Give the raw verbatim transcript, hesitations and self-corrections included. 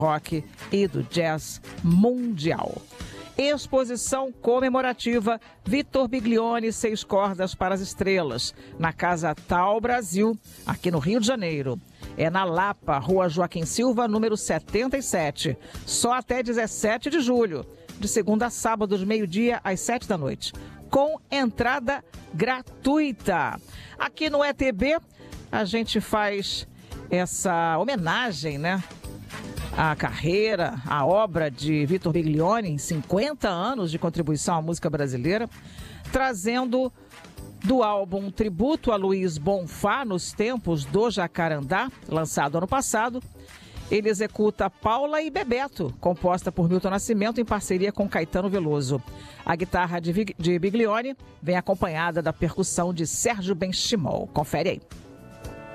rock e do jazz mundial. Exposição comemorativa Vitor Biglione, Seis Cordas para as Estrelas, na Casa Tal Brasil, aqui no Rio de Janeiro. É na Lapa, Rua Joaquim Silva, número setenta e sete. Só até dezessete de julho, de segunda a sábado, de meio-dia às sete da noite, com entrada gratuita. Aqui no E T B, a gente faz essa homenagem, né? A carreira, a obra de Vitor Biglione, em cinquenta anos de contribuição à música brasileira, trazendo do álbum Tributo a Luiz Bonfá, Nos Tempos do Jacarandá, lançado ano passado. Ele executa Paula e Bebeto, composta por Milton Nascimento em parceria com Caetano Veloso. A guitarra de, de Biglione vem acompanhada da percussão de Sérgio Benchimol. Confere aí.